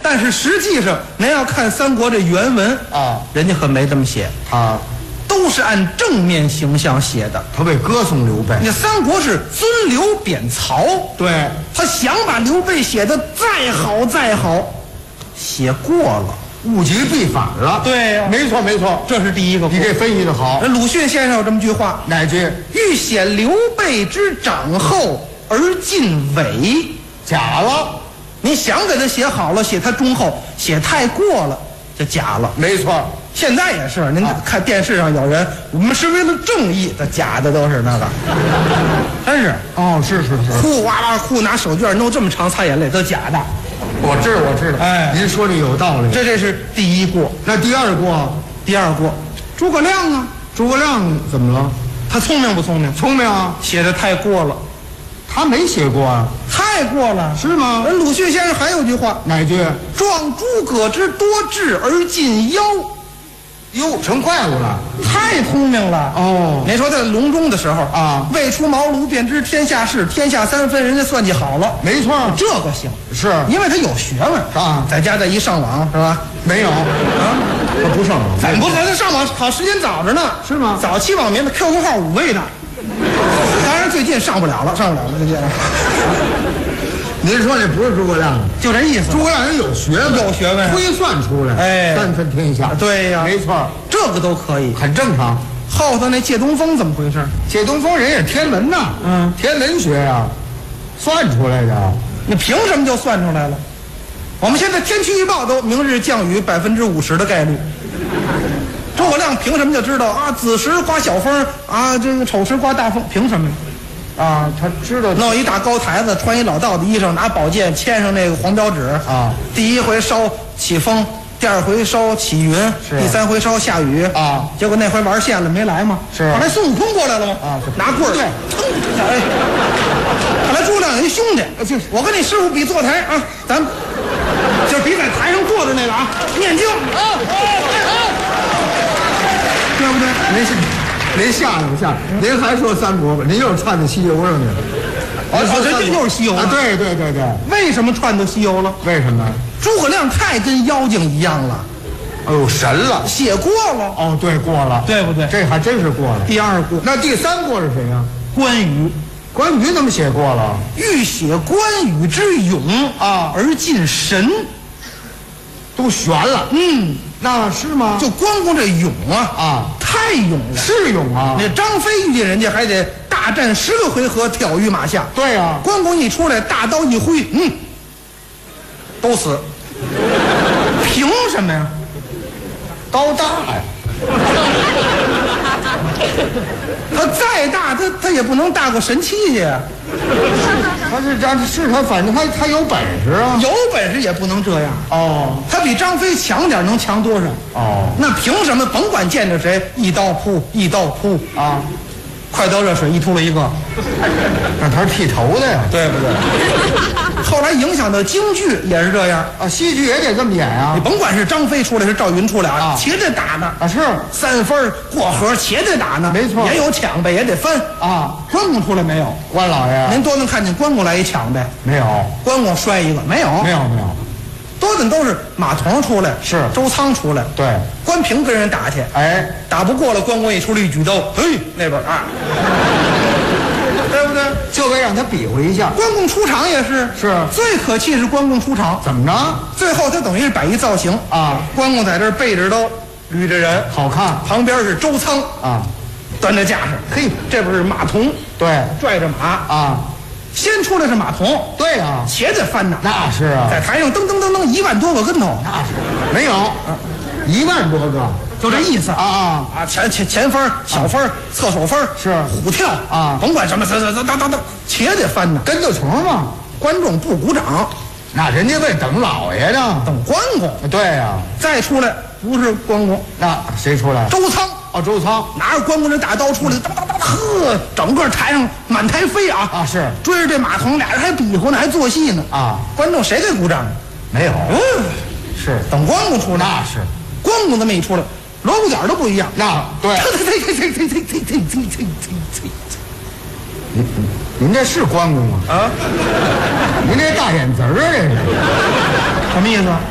但是实际上您要看三国这原文啊， 人家可没这么写， 啊， 都是按正面形象写的。 他为歌颂刘备。 你三国是尊刘贬曹， 对， 他想把刘备写的再好再好，写过了。 物极必反了。 对呀没错没错， 这是第一个过。 你这分析的好。 鲁迅先生有这么句话： 哪句？ 欲显刘备之长厚而尽伪。 假了。 你想给他写好了，写他忠厚，写太过了就假了。 没错。 现在也是，您看电视上有人，我们是为了正义，这假的都是那个，真是。 哦，是是是。 哭哇哇哭，拿手绢弄这么长擦眼泪，都假的。 我知道我知道。 哎， 您说的有道理。 这是第一过。 那第二过？ 第二过，诸葛亮啊。 诸葛亮怎么了？ 他聪明不聪明？ 聪明啊。 写的太过了。 他没写过啊。 太过了。 是吗？ 人鲁迅先生还有句话， 哪句？ 壮诸葛之多智而尽妖。 哟，成怪物了。 太聪明了哦。 你说在隆中的时候啊， 未出茅庐便知天下事，天下三分，人家算计好了。 没错， 这个行， 是因为他有学问啊。 在家再一上网是吧？ 没有啊，他不上网。 怎么不可能上网？好，时间早着呢。 是吗？ 早期网民的 QQ 号5位的，当然最近上不了了，最近。 您说那不是诸葛亮， 就这意思。 诸葛亮人有学问， 有学问， 推算出来， 哎， 三分天下。 对呀， 没错， 这个都可以， 很正常。 后头那借东风怎么回事？ 借东风人也天文呐，天文学呀，算出来的。 你凭什么就算出来了？我们现在天气预报都明日降雨50%的概率。诸葛亮凭什么就知道啊？子时刮小风啊，这个丑时刮大风，凭什么呀？ 啊，他知道弄一大高台子，穿一老道的衣裳，拿宝剑签上那个黄标纸啊。 第一回烧起风，第二回烧起云，第三回烧下雨啊。 结果那回玩线了，没来吗？ 是。 后来孙悟空过来了吗？ 啊， 拿棍儿，腾一下，哎，看来诸葛亮有一兄弟， 就是我跟你师傅比坐台啊，咱们就是比在台上坐着那个啊，念经啊，对不对？ 您吓唬吓唬，您还说三国吧？您又串到西游上去了。 这又是西游啊！对对对对。 为什么串到西游了？ 为什么？ 诸葛亮太跟妖精一样了。 哎呦，神了！ 写过了。 哦，对，过了， 对不对？ 这还真是过了。 第二过。 那第三过是谁呀？ 关羽。 关羽怎么写过了？ 欲写关羽之勇啊， 而尽神， 都悬了。那是吗？ 就关公这勇啊，太勇了， 是勇啊！ 那张飞遇见人家还得大战10个回合，挑于马下。 对啊， 关公一出来，大刀一挥，都死。凭什么呀？ 刀大呀！ 他再大，他也不能大过神器去呀。 他反正他有本事啊， 有本事也不能这样。 哦， 他比张飞强点，能强多少？ 哦， 那凭什么？甭管见着谁，一刀扑啊！快刀热水一秃噜一个， 那他是剃头的呀， 对不对？后来影响到京剧也是这样啊，戏剧也得这么演啊。 你甭管是张飞出来是赵云出来啊，且得打呢啊，是 3分过河且得打呢， 没错， 也有抢呗，也得翻啊。 关公出来没有？ 关老爷， 您多能看见关公来一抢呗？ 没有。 关公摔一个没有？ 没有。 多的都是马童出来， 是周仓出来， 对， 关平跟人打去， 哎， 打不过了，关公一出来一举刀，嘿，那边啊，对不对？ 就为让他比划一下。 关公出场也是最可气是关公出场， 怎么着？ 最后他等于是摆一造型啊， 关公在这儿背着刀，捋着人， 好看， 旁边是周仓啊， 端着架势，嘿，这边是马童， 对， 拽着马啊。 先出来是马童， 对啊， 且得翻呐， 那是啊， 在台上噔噔噔噔1万多个跟头， 那是没有，1万多个， 就这意思啊！ 前分、小分、侧手分是虎跳啊， 甭管什么，当，且得翻呐， 跟头虫嘛。 观众不鼓掌， 那人家为等老爷呢， 等关公。 对呀， 再出来不是关公， 那谁出来？ 周仓。 哦，周仓拿着关公这大刀出来，呵，整个台上满台飞啊！ 啊，是追着这马童，俩人还比划呢，还做戏呢啊！ 观众谁给鼓掌？ 没有，是等关公出来，那是关公这么一出来，锣鼓点都不一样。 那对，您这是关公吗？啊，您这大眼子儿啊，这是什么意思？